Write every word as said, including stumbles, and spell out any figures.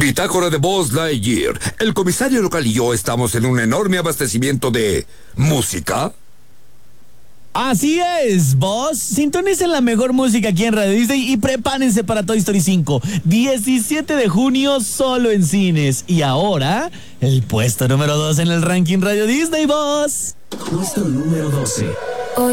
Bitácora de Buzz Lightyear. El comisario local y yo estamos en un enorme abastecimiento de música. Así es, Buzz. Sintonicen la mejor música aquí en Radio Disney y prepárense para Toy Story cinco. diecisiete de junio solo en cines. Y ahora, el puesto número dos en el ranking Radio Disney, Buzz. Puesto número doce.